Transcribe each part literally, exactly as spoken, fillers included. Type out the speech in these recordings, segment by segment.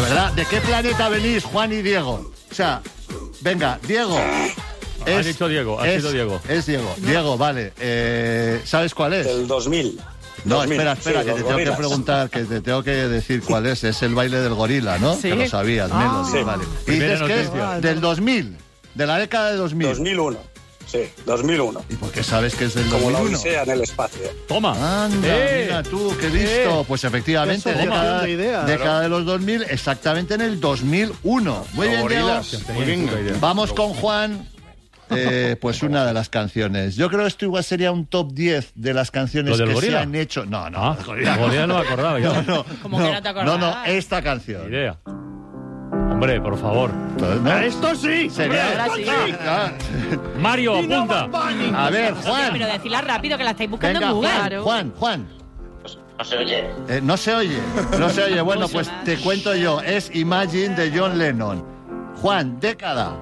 verdad, ¿de qué planeta venís, Juan y Diego? O sea, venga, Diego. Es, has dicho Diego, has es, sido Diego. Es Diego. No. Diego, vale. Eh, ¿Sabes cuál es? El dos mil. No, dos mil. espera, espera, sí, que te tengo gorilas. que preguntar, que te tengo que decir cuál es. Es el baile del gorila, ¿no? Sí. Que lo sabías, Ah. Melody, sí. vale. Y dices que es del dos mil, de la década de dos mil. dos mil uno. Sí, dos mil uno. ¿Y por qué sabes que es del Como dos mil uno? la Odisea en el espacio. Toma. Anda, eh. mira tú, qué listo. Eh. Pues efectivamente, década de, década de los dos mil, exactamente en el dos mil uno. Muy bien, Diego. Muy bien. Vamos con Juan. Eh, pues una de las canciones. Yo creo que esto igual sería un top diez de las canciones que gorila? se han hecho. No, no. Ah, gorila. gorila no me acordaba yo. No, no, Como no, que no te acordabas. no, no, esta canción. Idea. Hombre, por favor. Entonces, ¿no? ¡Esto sí! Sería... Ahora sí. Ah. Mario, apunta. A ver, Juan. Pero decirla rápido, que la estáis buscando Venga, en Google. Juan, Juan, Juan. No se oye. Eh, no se oye, no se oye. Bueno, pues te cuento yo. Es Imagine de John Lennon. Juan, década.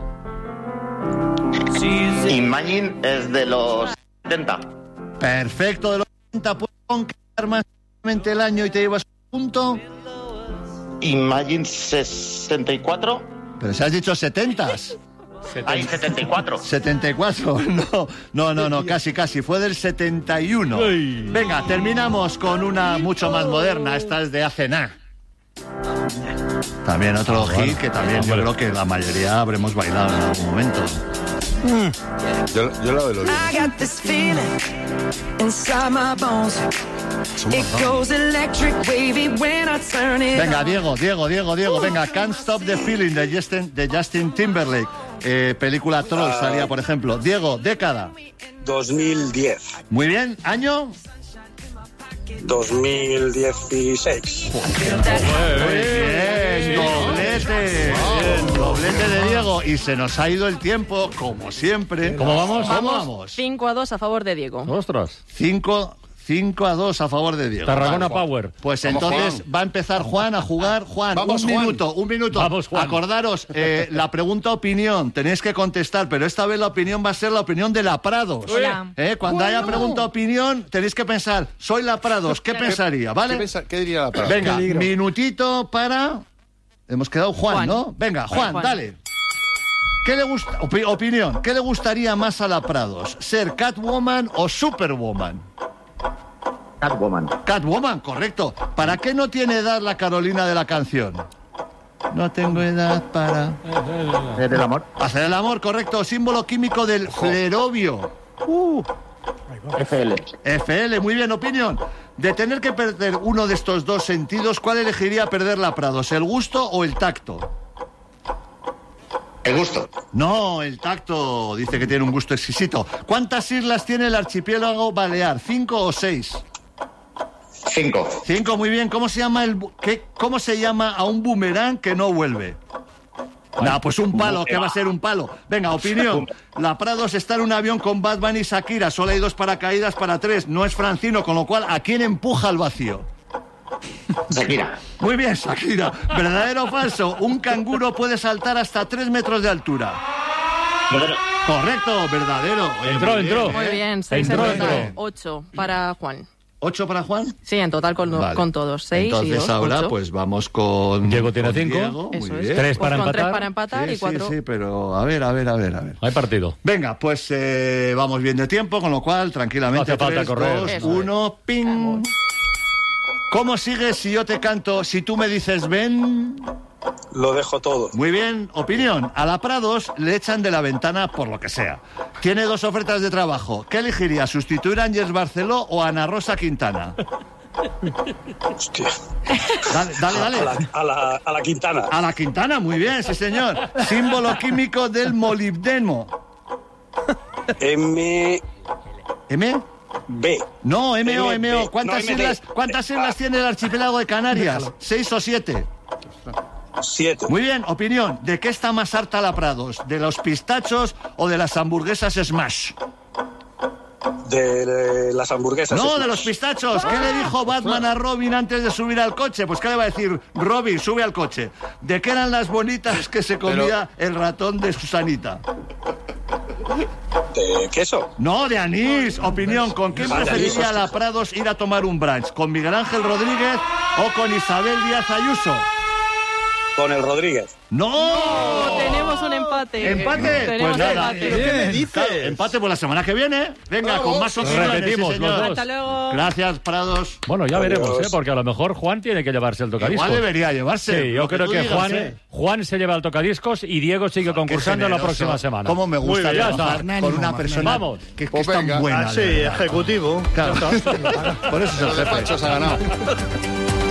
Imagine es de los setenta. Perfecto, de los setenta. ¿Puedo concretar más el año y te llevas un punto? Imagine sesenta y cuatro. Pero si has dicho setentas. Hay setenta y cuatro. setenta y cuatro, no, no, no, no, casi, casi, fue del setenta y uno. Uy. Venga, terminamos con una mucho más moderna, esta es de hace nada. También otro Ah, hit bueno. que también yo creo que la mayoría habremos bailado en algún momento. Yo, yo la de los I got this feeling inside my bones. It goes electric wavy when I turn it Venga, on. Diego, Diego, Diego, Diego, venga, Can't Stop the Feeling de Justin, de Justin Timberlake. Eh, película Troll Ah. salía, por ejemplo. Diego, década. dos mil diez. Muy bien, año. dos mil dieciséis. Muy bien, doblete. Bien, doblete de Diego. Y se nos ha ido el tiempo, como siempre. ¿Cómo vamos? ¿Cómo vamos? cinco a dos a favor de Diego. Ostras. Cinco, cinco a dos a favor de Diego. Tarragona Vale. Power. Pues Vamos, entonces Juan. va a empezar Juan a jugar. Juan, Vamos, un Juan. minuto, un minuto. Vamos, Juan. Acordaros, eh, la pregunta opinión, tenéis que contestar, pero esta vez la opinión va a ser la opinión de la Prados. Hola. Eh, Cuando haya pregunta opinión, tenéis que pensar, soy la Prados, ¿qué pensaría? ¿Qué, ¿Vale? pensa- qué diría la palabra? Venga, minutito para... Hemos quedado Juan, Juan. ¿no? Venga, Juan, Juan. dale. ¿Qué le gusta? Opi- opinión, ¿qué le gustaría más a la Prados? ¿Ser Catwoman o Superwoman? Catwoman. Catwoman, correcto. ¿Para qué no tiene edad la Carolina de la canción? No tengo edad para... ¿Del amor? Hacer el amor, correcto. Símbolo químico del flerobio. Uh, F L. F L, muy bien, opinión. De tener que perder uno de estos dos sentidos, ¿cuál elegiría perder la Prados? ¿El gusto o el tacto? El gusto. No, el tacto dice que tiene un gusto exquisito. ¿Cuántas islas tiene el archipiélago Balear? ¿Cinco o seis? Cinco. Cinco, muy bien. ¿Cómo se llama el bu- qué, cómo se llama a un boomerang que no vuelve? No, pues un palo, ¿qué va a ser un palo? Venga, opinión. La Prados está en un avión con Batman y Shakira. Solo hay dos paracaídas para tres. No es Francino, con lo cual, ¿a quién empuja al vacío? Shakira. Muy bien, Shakira. ¿Verdadero o falso? Un canguro puede saltar hasta tres metros de altura. Correcto, verdadero. Oye, Entró, muy bien, entró. ¿eh? Muy bien, seis en Entró, total. entró. Ocho para Juan. ¿Ocho para Juan? Sí, en total con, Vale. con todos. Seis Entonces y dos, ahora ocho. pues vamos con... Diego tiene con cinco. Diego, muy Eso es. bien. Tres Pues para con empatar. tres para empatar Sí, y cuatro. sí, sí, pero a ver, a ver, a ver, a ver. Hay partido. Venga, pues eh, vamos bien de tiempo, con lo cual, tranquilamente, No hace falta tres, correr. dos, Eso uno, ping. ¿Cómo sigues si yo te canto, si tú me dices ven? Lo dejo todo. Muy bien, opinión. A la Prados le echan de la ventana por lo que sea. Tiene dos ofertas de trabajo. ¿Qué elegiría, sustituir a Ángeles Barceló o a Ana Rosa Quintana? Hostia. Dale, dale, dale. A la, a la, a la Quintana. A la Quintana, muy bien, sí señor. Símbolo químico del molibdeno. M ¿M? B. No, M O, M B. M O. ¿Cuántas No, M D. islas, ¿cuántas islas tiene el archipiélago de Canarias? ¿Seis o siete? Siete. Muy bien, opinión. ¿De qué está más harta la Prados? ¿De los pistachos o de las hamburguesas Smash? De, de las hamburguesas. No, Smash. de los pistachos. ¿Qué le dijo Batman a Robin antes de subir al coche? Pues ¿qué le va a decir? Robin, sube al coche. ¿De qué eran las bonitas que se comía el ratón de Susanita? ¿De queso? No, de anís. Opinión, ¿con quién Ah, de preferiría anís, la Prados ir a tomar un brunch? ¿Con Miguel Ángel Rodríguez o con Isabel Díaz Ayuso? Con el Rodríguez. ¡No! Tenemos un empate. ¿Empate? Tenemos Pues nada. empate. ¿Qué me Claro, dices? empate por la semana que viene. Venga, con más opciones. Repetimos sí, los señor. dos. Hasta luego. Gracias, Prados. Bueno, ya veremos, Adiós. ¿eh? Porque a lo mejor Juan tiene que llevarse el tocadiscos. Igual debería llevarse. Sí, yo lo creo tú que digas, Juan, ¿eh? Juan se lleva el tocadiscos y Diego sigue concursando la Qué próxima generoso. semana. Cómo me gusta Muy bien, ya trabajar está. con una Ánimo, persona vamos. que, que Pues es tan venga. buena. Ah, de sí, verdad. ejecutivo. Claro. Por eso es el Los jefe. despachos ha ganado.